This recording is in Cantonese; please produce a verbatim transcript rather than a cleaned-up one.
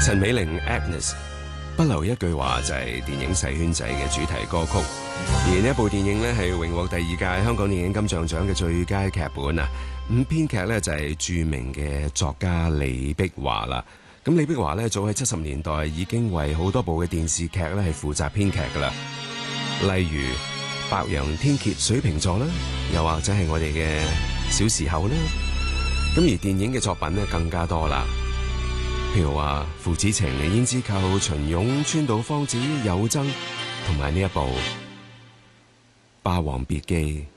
陳美齡 Agnes 不留一句話就係電影《細圈仔》嘅主題歌曲，而呢一部電影呢，係榮獲第二屆香港電影金像獎嘅最佳劇本啊！咁編劇呢，就係著名嘅作家李碧華啦。咁李碧華呢，早喺七十年代已經為好多部嘅電視劇呢係負責編劇噶啦，例如《白羊天蠍水瓶座》啦，又或者係我哋嘅《小時候》啦。咁而電影嘅作品呢，更加多啦。譬如話父子情、胭脂扣、秦俑、川島芳子、有爭，同埋呢一部《霸王別姬》。